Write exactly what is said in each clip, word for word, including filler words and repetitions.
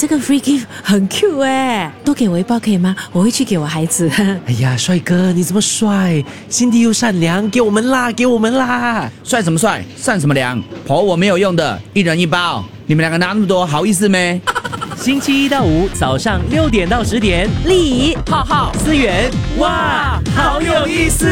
这个 free gift 很 cute 哎，多给我一包可以吗？我会去给我孩子。 哎呀，帅哥你这么帅，心地又善良，给我们啦，给我们啦！ 帅什么帅，善什么良？婆我没有用的，一人一包，你们两个拿那么多，好意思没？ 星期一到五早上六点到十点， 丽浩浩、思源，哇，好有意思！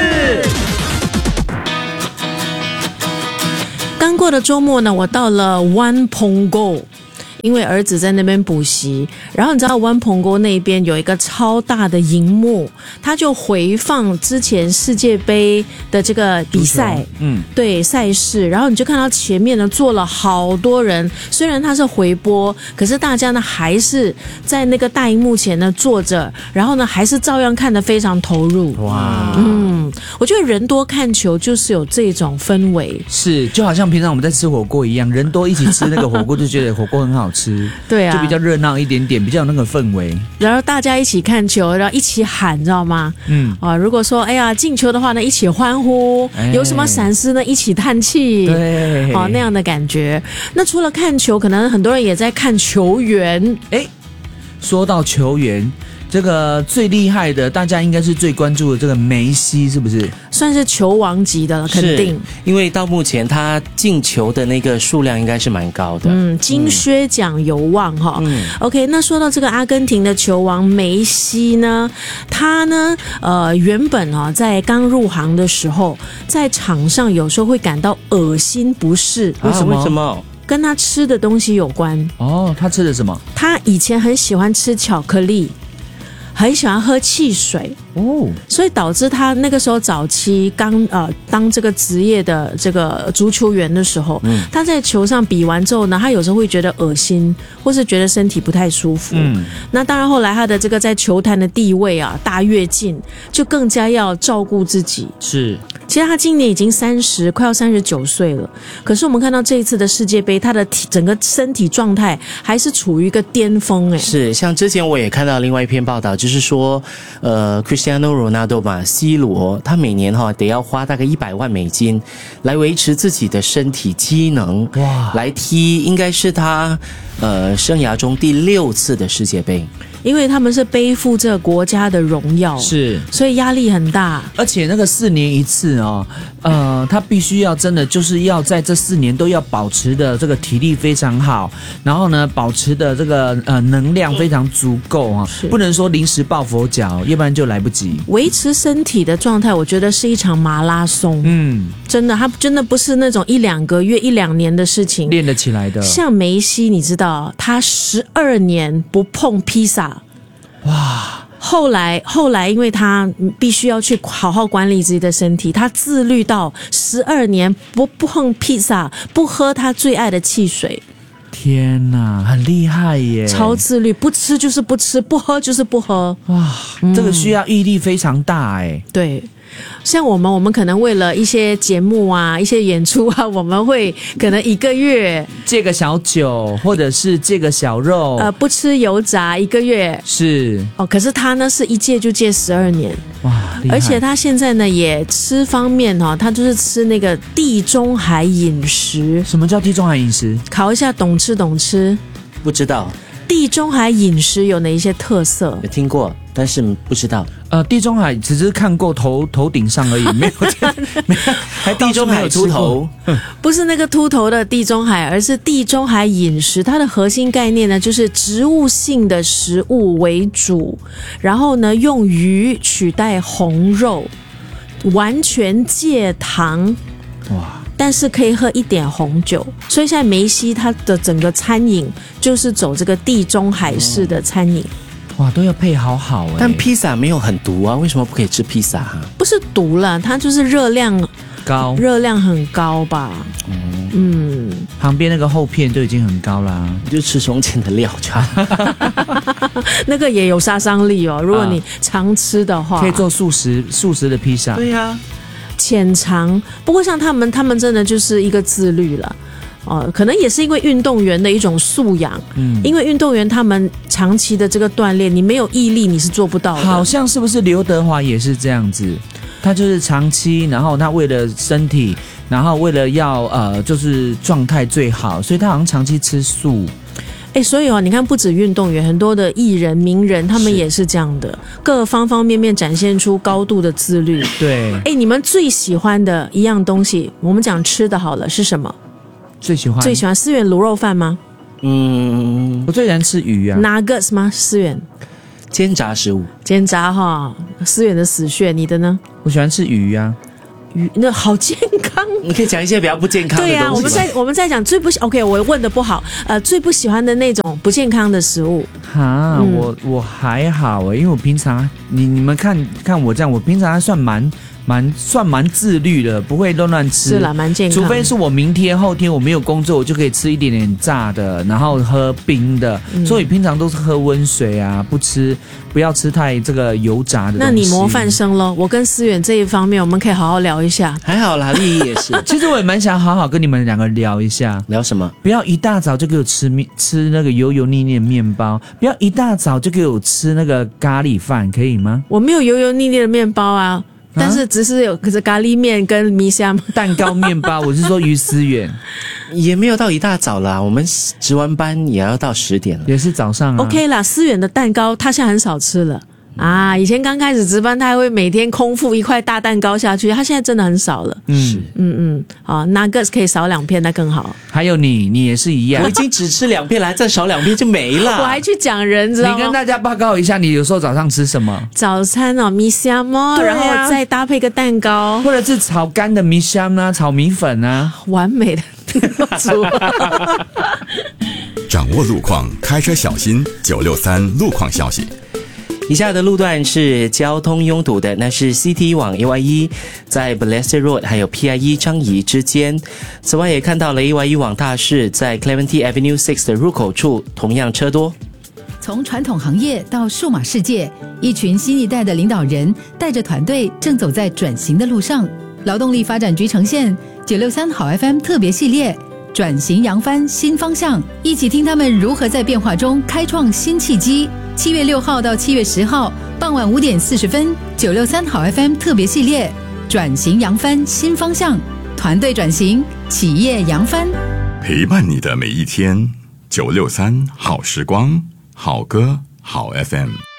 刚过的周末呢，我到了Wan Punggol。因为儿子在那边补习，然后你知道Wan Punggol那边有一个超大的荧幕，他就回放之前世界杯的这个比赛，嗯，对赛事，然后你就看到前面呢坐了好多人，虽然它是回播，可是大家呢还是在那个大荧幕前呢坐着，然后呢还是照样看得非常投入。哇，嗯，我觉得人多看球就是有这种氛围， 是就好像平常我们在吃火锅一样，人多一起吃那个火锅就觉得火锅很好吃， 对啊， 就比较热闹一点点，比较有那个氛围。 然后大家一起看球，然后一起喊，你知道吗？嗯啊，如果说哎呀进球的话呢，一起欢呼；哎、有什么闪失呢，一起叹气。 对， 哦、啊、那样的感觉。那除了看球，可能很多人也在看球员。 哎，说到球员。这个最厉害的，大家应该是最关注的这个梅西，是不是？ 算是球王级的了，肯定。 因为到目前他进球的那个数量应该是蛮高的， 嗯，金靴奖有望哈。嗯 ，OK， 那说到这个阿根廷的球王梅西呢，他呢，呃，原本啊、哦，在刚入行的时候，在场上有时候会感到恶心不适， 为什么？为什么？ 跟他吃的东西有关。 哦，他吃的什么？ 他以前很喜欢吃巧克力。很喜欢喝汽水哦，所以导致他那个时候早期刚呃当这个职业的这个足球员的时候，嗯，他在球上比完之后呢，他有时候会觉得恶心，或是觉得身体不太舒服。嗯，那当然后来他的这个在球坛的地位啊大跃进，就更加要照顾自己。 是， 其实他今年已经三十，快要三十九岁了。可是我们看到这一次的世界杯，他的体整个身体状态还是处于一个巅峰。哎， 是，像之前我也看到另外一篇报道。就是说，呃 ，Cristiano Ronaldo 吧 ，C 罗，他每年哈、哦、得要花大概一百万美金来维持自己的身体机能，哇，来踢应该是他呃生涯中第六次的世界杯。 因为他们是背负这个国家的荣耀， 是， 所以压力很大。 而且那个四年一次哦，呃，他必须要真的就是要在这四年都要保持的这个体力非常好，然后呢，保持的这个呃能量非常足够啊，不能说临时抱佛脚，要不然就来不及。 维持身体的状态，我觉得是一场马拉松。嗯，真的，他真的不是那种一两个月、一两年的事情练得起来的。 像梅西，你知道，他十二年不碰披萨。哇！后来，后来，因为他必须要去好好管理自己的身体，他自律到十二年不不碰披萨，不喝他最爱的汽水。 天哪，很厉害耶！ 超自律，不吃就是不吃，不喝就是不喝。哇， 嗯、这个需要毅力非常大哎。 对。像我们，我们可能为了一些节目啊、一些演出啊，我们会可能一个月戒个小酒，或者是戒个小肉， 呃，不吃油炸一个月是哦。可是他呢是一戒就戒十二年，哇！而且他现在呢也吃方面哈、哦，他就是吃那个地中海饮食。 什么叫地中海饮食？ 考一下，懂吃懂吃？ 不知道。 地中海饮食有哪一些特色？ 有听过，但是不知道。 呃，地中海只是看过头头顶上而已，没有没有，还地中海秃头， 不是那个秃头的地中海，而是地中海饮食。它的核心概念呢，就是植物性的食物为主，然后呢，用鱼取代红肉，完全戒糖。哇！但是可以喝一点红酒，所以现在梅西他的整个餐饮就是走这个地中海式的餐饮。 哇，都要配好好哎！ 但披萨没有很毒啊，为什么不可以吃披萨啊？ 不是毒了，它就是热量高， 热量很高吧？嗯嗯， 旁边那个厚片就已经很高啦， 就吃从前的料就好。 那个也有杀伤力哦，如果你常吃的话， 可以做素食素食的披萨。 对呀、啊。 浅尝，不过像他们，他们真的就是一个自律了，哦、呃，可能也是因为运动员的一种素养，嗯，因为运动员他们长期的这个锻炼，你没有毅力你是做不到的。 好像是不是刘德华也是这样子？他就是长期，然后他为了身体，然后为了要呃，就是状态最好，所以他好像长期吃素。 哎，所以哦，你看，不止运动员，很多的艺人、名人，他们也是这样的，各方方面面展现出高度的自律。 对， 哎，你们最喜欢的一样东西，我们讲吃的好了，是什么？ 最喜欢最喜欢思远卤肉饭吗？ 嗯， 我最喜欢吃鱼啊 ，Nuggets 吗？思远煎炸食物， 煎炸哈，思远的死穴，你的呢？ 我喜欢吃鱼啊。 鱼那好健康， 你可以讲一些比较不健康的东西吗？ 对呀、啊，我们在我们在讲最不 OK， 我问的不好，呃，最不喜欢的那种不健康的食物。 哈， 嗯、 我我还好诶，因为我平常你你们看看我这样，我平常还算蛮蛮算蛮自律的，不会乱乱吃。 是啦，蛮健康。 除非是我明天后天我没有工作，我就可以吃一点点炸的，然后喝冰的。嗯、所以平常都是喝温水啊，不吃不要吃太这个油炸的东西。 那你模范生咯，我跟思远这一方面，我们可以好好聊一下。 还好啦，丽怡也是。 其实我也蛮想好好跟你们两个聊一下。 聊什么？ 不要一大早就给我吃面吃那个油油腻腻的面包，不要一大早就给我吃那个咖喱饭，可以吗？ 我没有油油腻腻的面包啊。但是只是有可是咖喱面跟米香蛋糕面包，我是说于思远也没有到一大早啦，我们值完班也要到十点了， 也是早上啊。 OK 啦，思远的蛋糕他现在很少吃了啊，以前刚开始值班他还会每天空腹一块大蛋糕下去，他现在真的很少了。 嗯嗯嗯，好 ，Nuggets 可以少两片，那更好。 还有你，你也是一样， 我已经只吃两片了，再少两片就没了。 我还去讲人，知道吗？ 你跟大家报告一下，你有时候早上吃什么？ 早餐哦，米香哦， 啊、 然后再搭配个蛋糕， 或者是炒干的米香啊，炒米粉啊， 完美的组合。 掌握路况，开车小心。九六三路况消息。 以下的路段是交通拥堵的，那是 C T 往 A Y E 在 Balestier Road 还有 P I E 樟宜之间。此外也看到了 A Y E 往大市在 Clementi Avenue 六的入口处同样车多。 从传统行业到数码世界，一群新一代的领导人带着团队正走在转型的路上。劳动力发展局呈现九六三好 F M 特别系列转型扬帆新方向，一起听他们如何在变化中开创新契机。七月六号到七月十号傍晚五点四十分，九六三好 F M 特别系列转型扬帆新方向，团队转型，企业扬帆， 陪伴你的每一天。九六三好时光，好歌好 F M。